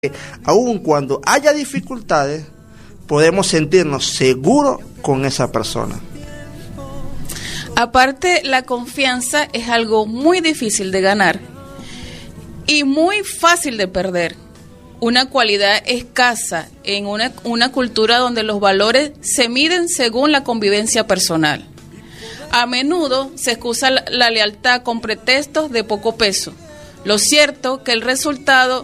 Aun cuando haya dificultades, podemos sentirnos seguros con esa persona. Aparte, la confianza es algo muy difícil de ganar y muy fácil de perder. Una cualidad escasa en una cultura donde los valores se miden según la convivencia personal. A menudo se excusa la lealtad con pretextos de poco peso. Lo cierto que resulta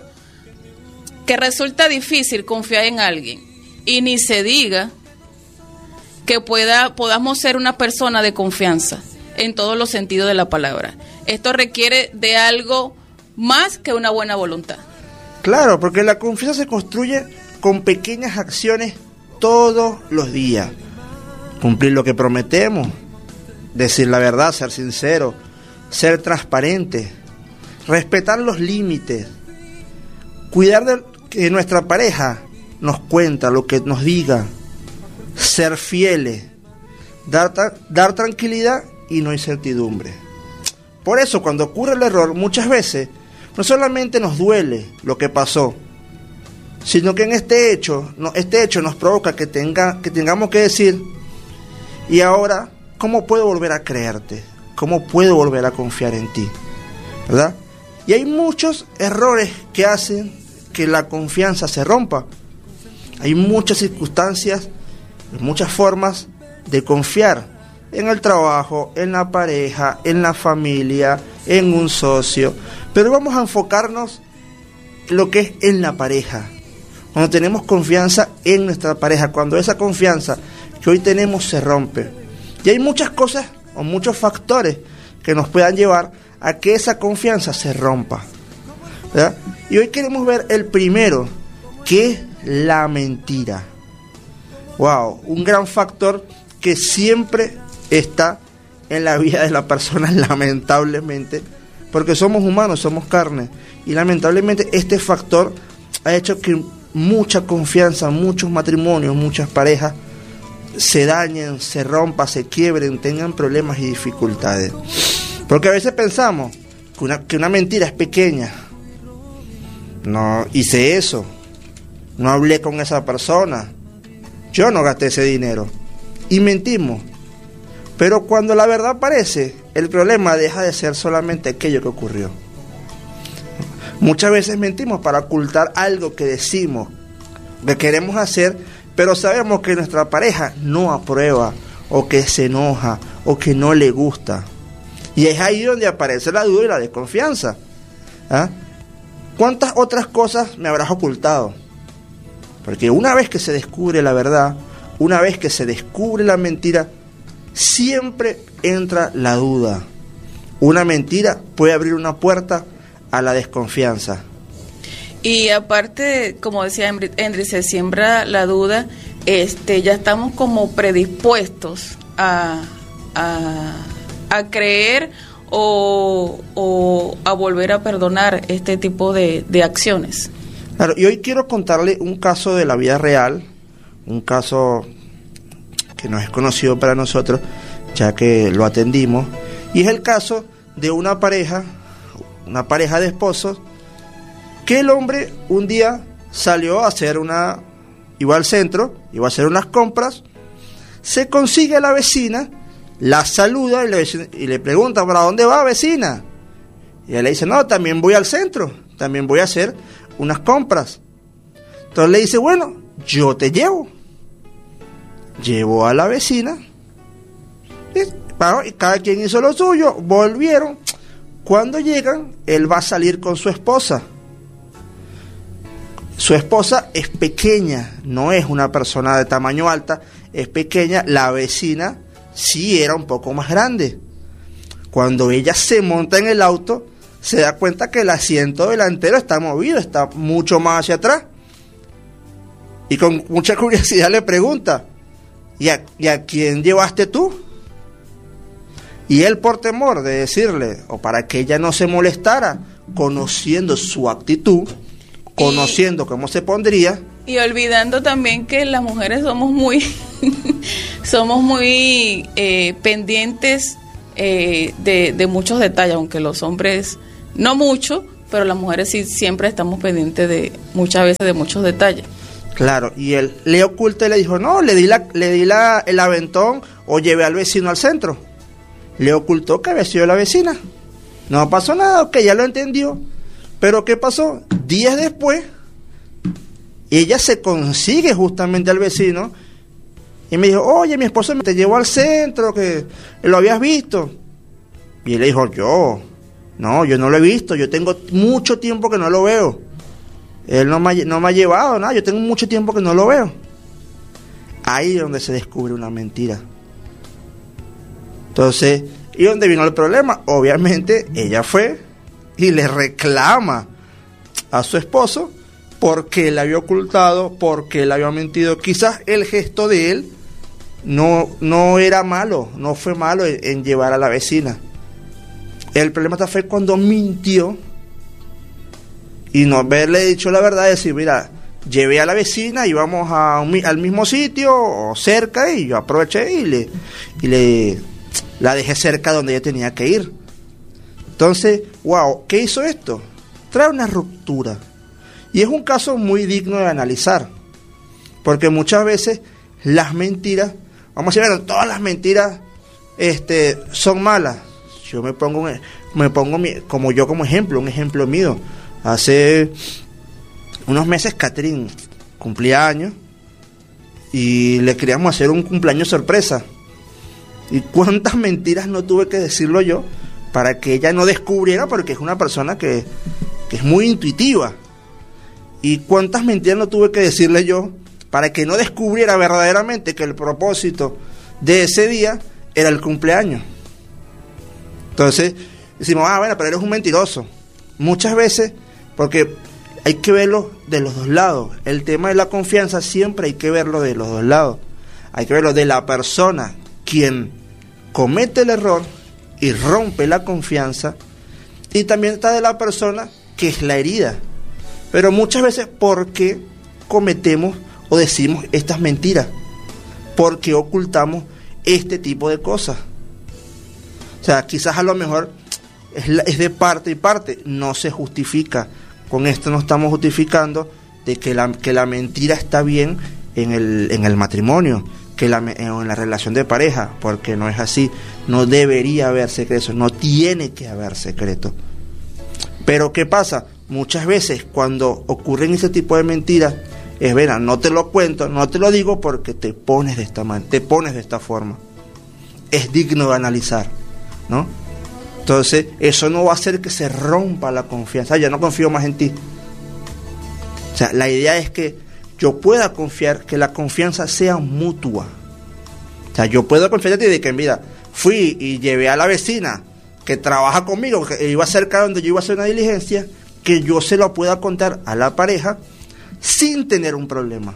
difícil confiar en alguien, y ni se diga que podamos ser una persona de confianza en todos los sentidos de la palabra. Esto requiere de algo más que una buena voluntad. Claro, porque la confianza se construye con pequeñas acciones todos los días. Cumplir lo que prometemos, decir la verdad, ser sincero, ser transparente, respetar los límites, cuidar de que nuestra pareja nos cuenta lo que nos diga, ser fieles, dar tranquilidad y no incertidumbre. Por eso, cuando ocurre el error, muchas veces no solamente nos duele lo que pasó, sino que en este hecho nos provoca que tengamos que decir: y ahora, ¿cómo puedo volver a creerte? ¿Cómo puedo volver a confiar en ti? ¿Verdad? Y hay muchos errores que hacen que la confianza se rompa. Hay muchas circunstancias, muchas formas de confiar en el trabajo, en la pareja, en la familia, en un socio. Pero vamos a enfocarnos en lo que es en la pareja. Cuando tenemos confianza en nuestra pareja, cuando esa confianza que hoy tenemos se rompe. Y hay muchas cosas o muchos factores que nos puedan llevar a que esa confianza se rompa, ¿verdad? Y hoy queremos ver el primero, que es la mentira. Wow, un gran factor que siempre está en la vida de la persona, lamentablemente, porque somos humanos, somos carne, y lamentablemente este factor ha hecho que mucha confianza, muchos matrimonios, muchas parejas se dañen, se rompan, se quiebren, tengan problemas y dificultades. Porque a veces pensamos que una mentira es pequeña. No hice eso, no hablé con esa persona, yo no gasté ese dinero, y mentimos. Pero cuando la verdad aparece, el problema deja de ser solamente aquello que ocurrió. Muchas veces mentimos para ocultar algo que decimos, que queremos hacer, pero sabemos que nuestra pareja no aprueba, o que se enoja, o que no le gusta. Y es ahí donde aparece la duda y la desconfianza. ¿Ah? ¿Cuántas otras cosas me habrás ocultado? Porque una vez que se descubre la verdad, una vez que se descubre la mentira, siempre entra la duda. Una mentira puede abrir una puerta a la desconfianza. Y aparte, como decía Endry, se siembra la duda, ya estamos como predispuestos a creer o a volver a perdonar este tipo de acciones. Claro, y hoy quiero contarle un caso de la vida real, un caso que no es conocido para nosotros, ya que lo atendimos, y es el caso de una pareja de esposos, que el hombre un día salió a hacer iba al centro, iba a hacer unas compras, se consigue a la vecina, la saluda y le pregunta: ¿para dónde va, vecina? Y ella le dice: no, también voy al centro, también voy a hacer unas compras. Entonces le dice: bueno, yo te llevo. Llevó a la vecina y cada quien hizo lo suyo, volvieron. Cuando llegan, él va a salir con su esposa. Su esposa es pequeña, no es una persona de tamaño alta, es pequeña. La vecina sí era un poco más grande. Cuando ella se monta en el auto, se da cuenta que el asiento delantero está movido, está mucho más hacia atrás. Y con mucha curiosidad le pregunta: ¿y a quién llevaste tú? Y él, por temor de decirle, o para que ella no se molestara, conociendo su actitud, conociendo cómo se pondría. Y olvidando también que las mujeres somos muy pendientes de muchos detalles, aunque los hombres no mucho, pero las mujeres sí siempre estamos pendientes de muchas veces de muchos detalles. Claro, y él le oculta y le dijo, no, le di el aventón o llevé al vecino al centro. Le ocultó que había sido la vecina. No pasó nada, ok, ya lo entendió. Pero ¿qué pasó? Días después, ella se consigue justamente al vecino y me dijo, oye, mi esposo te llevó al centro, que lo habías visto. Y él le dijo, yo no lo he visto, yo tengo mucho tiempo que no lo veo. Él no me ha llevado nada, yo tengo mucho tiempo que no lo veo. Ahí es donde se descubre una mentira. Entonces, ¿y dónde vino el problema? Obviamente, ella fue y le reclama a su esposo porque él había ocultado, porque él había mentido. Quizás el gesto de él no era malo, no fue malo en llevar a la vecina. El problema fue cuando mintió y no haberle dicho la verdad, decir, mira, llevé a la vecina, íbamos al mismo sitio o cerca y yo aproveché y la dejé cerca donde ella tenía que ir. Entonces, wow, ¿qué hizo esto? Trae una ruptura. Y es un caso muy digno de analizar, porque muchas veces las mentiras, vamos a decir, bueno, todas las mentiras son malas. Yo me pongo como ejemplo, un ejemplo mío. Hace unos meses Catherine cumplía años y le queríamos hacer un cumpleaños sorpresa. Y cuántas mentiras no tuve que decirlo yo para que ella no descubriera, porque es una persona que es muy intuitiva. Y cuántas mentiras no tuve que decirle yo para que no descubriera verdaderamente que el propósito de ese día era el cumpleaños. Entonces decimos, bueno, pero eres un mentiroso. Muchas veces, porque hay que verlo de los dos lados. El tema de la confianza siempre hay que verlo de los dos lados. Hay que verlo de la persona quien comete el error y rompe la confianza, y también está de la persona que es la herida. Pero muchas veces, ¿por qué cometemos o decimos estas mentiras? ¿Por qué ocultamos este tipo de cosas? O sea, quizás a lo mejor es de parte y parte, no se justifica. Con esto no estamos justificando de que la mentira está bien en el matrimonio, en la relación de pareja, porque no es así. No debería haber secretos, no tiene que haber secretos. Pero ¿qué pasa? Muchas veces cuando ocurren ese tipo de mentiras, es verdad, no te lo cuento, no te lo digo porque te pones de esta forma. Es digno de analizar, ¿no? Entonces, eso no va a hacer que se rompa la confianza. Ya no confío más en ti. O sea, la idea es que yo pueda confiar, que la confianza sea mutua. O sea, yo puedo confiar en ti de que, mira, fui y llevé a la vecina que trabaja conmigo, que iba cerca donde yo iba a hacer una diligencia, que yo se lo pueda contar a la pareja sin tener un problema.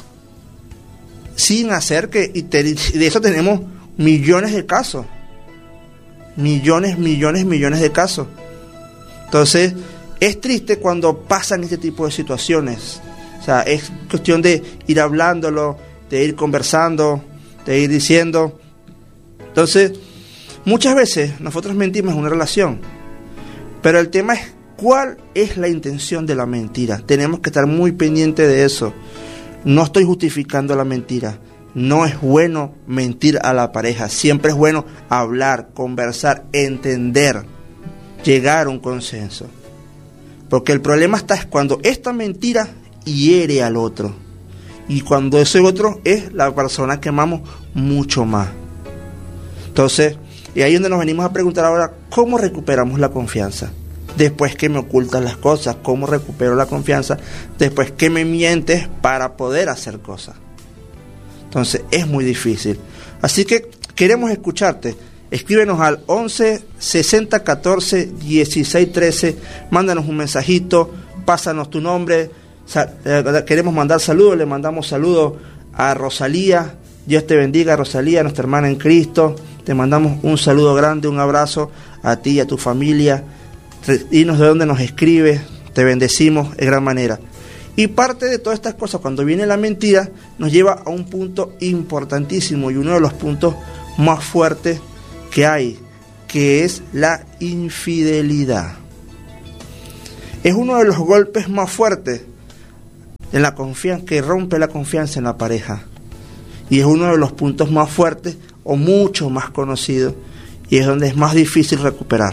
Sin hacer que, y de eso tenemos millones de casos. Millones de casos. Entonces, es triste cuando pasan este tipo de situaciones. O sea, es cuestión de ir hablándolo, de ir conversando, de ir diciendo. Entonces, muchas veces nosotros mentimos en una relación, pero el tema es cuál es la intención de la mentira. Tenemos que estar muy pendientes de eso. No estoy justificando la mentira. No es bueno mentir a la pareja. Siempre es bueno hablar, conversar, entender, llegar a un consenso. Porque el problema es cuando esta mentira hiere al otro. Y cuando ese otro es la persona que amamos mucho más. Entonces, y ahí es donde nos venimos a preguntar ahora, ¿cómo recuperamos la confianza? Después que me ocultas las cosas, ¿cómo recupero la confianza? Después que me mientes para poder hacer cosas. Entonces es muy difícil. Así que queremos escucharte. Escríbenos al 11 60 14 16 13. Mándanos un mensajito, pásanos tu nombre. Queremos mandar saludos, le mandamos saludos a Rosalía. Dios te bendiga, Rosalía, nuestra hermana en Cristo. Te mandamos un saludo grande, un abrazo a ti y a tu familia. Dinos de dónde nos escribes, te bendecimos de gran manera. Y parte de todas estas cosas, cuando viene la mentira, nos lleva a un punto importantísimo y uno de los puntos más fuertes que hay, que es la infidelidad. Es uno de los golpes más fuertes en la confianza, que rompe la confianza en la pareja. Y es uno de los puntos más fuertes o mucho más conocidos, y es donde es más difícil recuperar.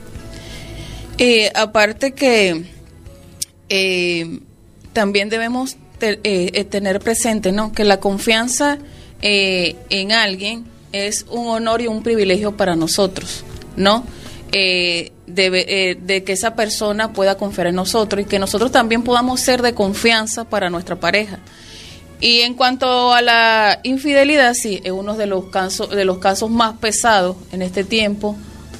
Aparte que también debemos tener presente, ¿no?, que la confianza en alguien es un honor y un privilegio para nosotros, ¿no? De que esa persona pueda confiar en nosotros y que nosotros también podamos ser de confianza para nuestra pareja. Y en cuanto a la infidelidad, sí, es uno de los casos más pesados en este tiempo.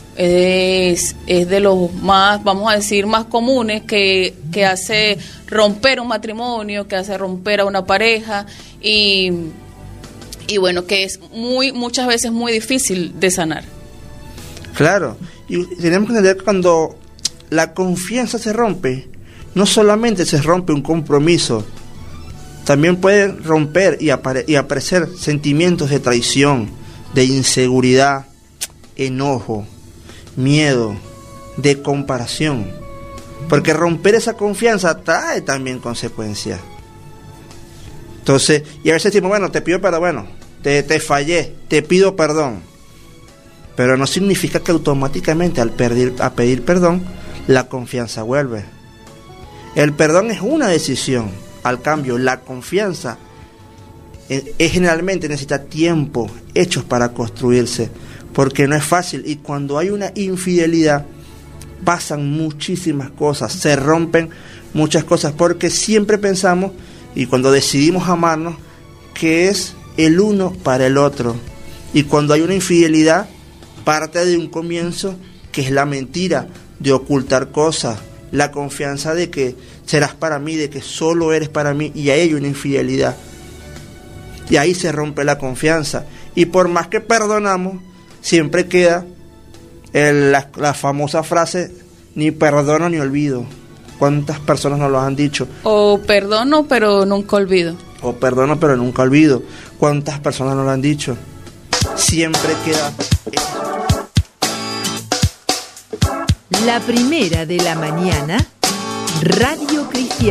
Es de los más, vamos a decir, más comunes que hace romper un matrimonio, que hace romper a una pareja y bueno, que es muchas veces muy difícil de sanar. Claro, y tenemos que entender que cuando la confianza se rompe, no solamente se rompe un compromiso, también pueden romper y aparecer sentimientos de traición, de inseguridad, enojo, miedo, de comparación. Porque romper esa confianza trae también consecuencias. Entonces, y a veces decimos, bueno, te pido perdón, bueno, te fallé, te pido perdón. Pero no significa que automáticamente al pedir perdón, la confianza vuelve. El perdón es una decisión. Al cambio, la confianza generalmente necesita tiempo, hechos para construirse, porque no es fácil. Y cuando hay una infidelidad, pasan muchísimas cosas, se rompen muchas cosas, porque siempre pensamos, y cuando decidimos amarnos, que es el uno para el otro. Y cuando hay una infidelidad, parte de un comienzo que es la mentira, de ocultar cosas, la confianza de que serás para mí, de que solo eres para mí, y ahí hay una infidelidad. Y ahí se rompe la confianza. Y por más que perdonamos, siempre queda la famosa frase, ni perdono ni olvido. ¿Cuántas personas nos lo han dicho? O perdono pero nunca olvido. O perdono pero nunca olvido. ¿Cuántas personas nos lo han dicho? Siempre queda... La primera de la mañana, Radio Cristiana.